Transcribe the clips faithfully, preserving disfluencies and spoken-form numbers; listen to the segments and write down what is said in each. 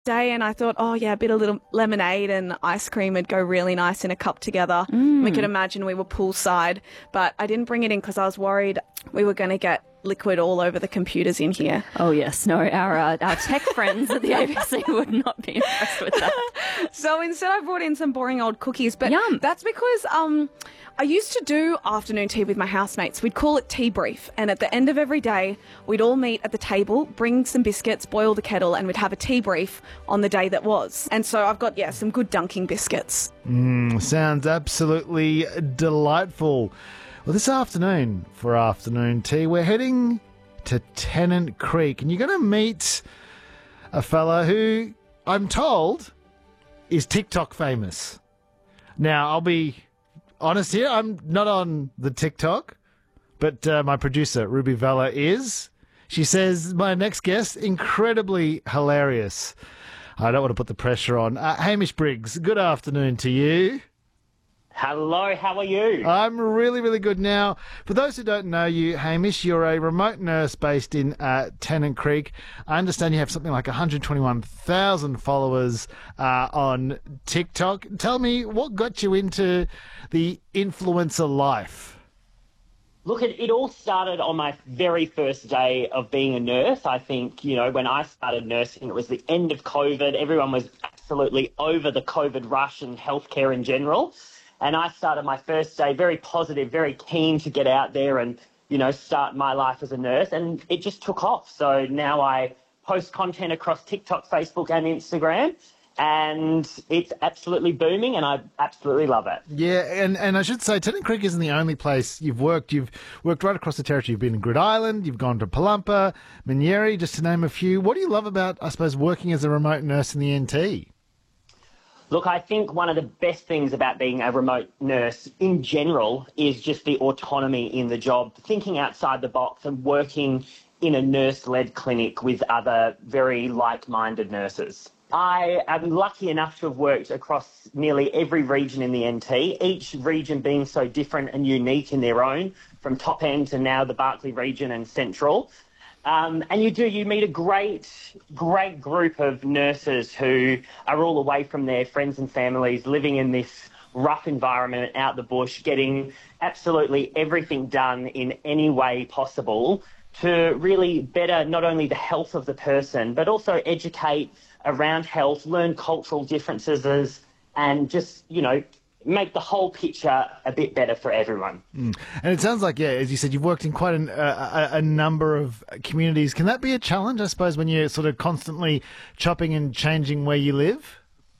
day, and I thought, oh yeah, a bit of little lemonade and ice cream would go really nice in a cup together. Mm. We could imagine we were poolside, but I didn't bring it in because I was worried we were going to get liquid all over the computers in here. Oh yes, no, our uh, our tech friends at the A B C would not be impressed with that. So instead I brought in some boring old cookies, but Yum. That's because um I used to do afternoon tea with my housemates. We'd call it tea brief, and at the end of every day we'd all meet at the table, bring some biscuits, boil the kettle, and we'd have a tea brief on the day that was. And so I've got, yeah, some good dunking biscuits. Mm, sounds absolutely delightful. Well, this afternoon for afternoon tea, we're heading to Tennant Creek, and you're going to meet a fella who, I'm told, is TikTok famous. Now, I'll be honest here, I'm not on the TikTok, but uh, my producer, Ruby Vella, is. She says, my next guest, incredibly hilarious. I don't want to put the pressure on. Uh, Hamish Briggs, good afternoon to you. Hello, how are you? I'm really, really good. Now, for those who don't know you, Hamish, you're a remote nurse based in uh, Tennant Creek. I understand you have something like one hundred twenty-one thousand followers uh, on TikTok. Tell me, what got you into the influencer life? Look, it, it all started on my very first day of being a nurse. I think, you know, when I started nursing, it was the end of COVID. Everyone was absolutely over the COVID rush and healthcare in general. And I started my first day very positive, very keen to get out there and, you know, start my life as a nurse. And it just took off. So now I post content across TikTok, Facebook and Instagram. And it's absolutely booming, and I absolutely love it. Yeah, and, and I should say, Tennant Creek isn't the only place you've worked. You've worked right across the territory. You've been in Grid Island, you've gone to Palumpa, Minyeri, just to name a few. What do you love about, I suppose, working as a remote nurse in the N T? Look, I think one of the best things about being a remote nurse in general is just the autonomy in the job, thinking outside the box and working in a nurse-led clinic with other very like-minded nurses. I am lucky enough to have worked across nearly every region in the N T, each region being so different and unique in their own, from top end to now the Barkly region and central. Um, and you do, you meet a great, great group of nurses who are all away from their friends and families, living in this rough environment out the bush, getting absolutely everything done in any way possible to really better not only the health of the person, but also educate around health, learn cultural differences, and just, you know, make the whole picture a bit better for everyone. Mm. And it sounds like, yeah, as you said, you've worked in quite an, uh, a, a number of communities. Can that be a challenge, I suppose, when you're sort of constantly chopping and changing where you live?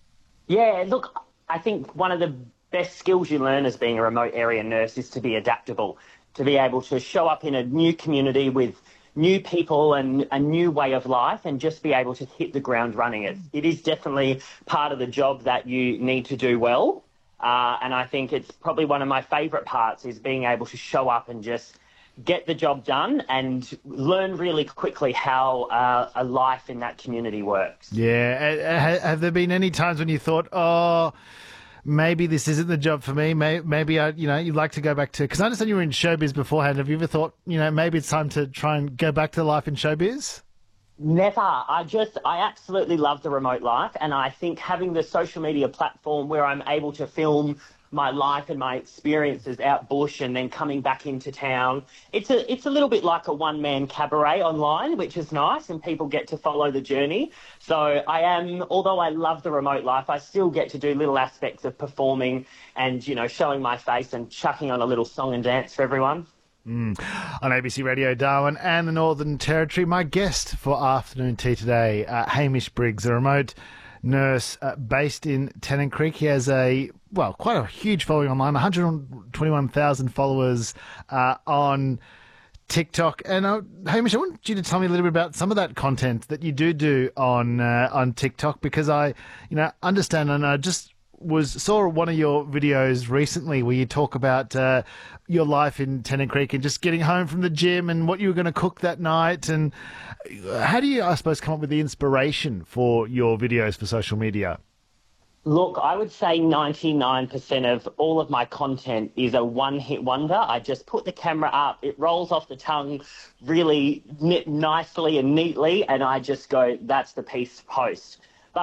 Yeah, look, I think one of the best skills you learn as being a remote area nurse is to be adaptable, to be able to show up in a new community with new people and a new way of life and just be able to hit the ground running. It, it is definitely part of the job that you need to do well. Uh, and I think it's probably one of my favourite parts is being able to show up and just get the job done and learn really quickly how uh, a life in that community works. Yeah. Have there been any times when you thought, oh, maybe this isn't the job for me? Maybe, I, you know, you'd like to go back to... Because I understand you were in showbiz beforehand. Have you ever thought, you know, maybe it's time to try and go back to life in showbiz? Never. I just, I absolutely love the remote life. And I think having the social media platform where I'm able to film my life and my experiences out bush and then coming back into town, it's a, it's a little bit like a one-man cabaret online, which is nice, and people get to follow the journey. So I am, although I love the remote life, I still get to do little aspects of performing and, you know, showing my face and chucking on a little song and dance for everyone. Mm. On A B C Radio Darwin and the Northern Territory, my guest for afternoon tea today, uh, Hamish Briggs, a remote nurse uh, based in Tennant Creek. He has a, well, quite a huge following online, one hundred twenty-one thousand followers uh, on TikTok. And uh, Hamish, I want you to tell me a little bit about some of that content that you do do on uh, on TikTok, because I, you know, understand and I just was saw one of your videos recently where you talk about uh, your life in Tennant Creek and just getting home from the gym and what you were going to cook that night. And how do you, I suppose, come up with the inspiration for your videos for social media? Look, I would say ninety-nine percent of all of my content is a one-hit wonder. I just put the camera up, it rolls off the tongue really nicely and neatly, and I just go, that's the piece to post.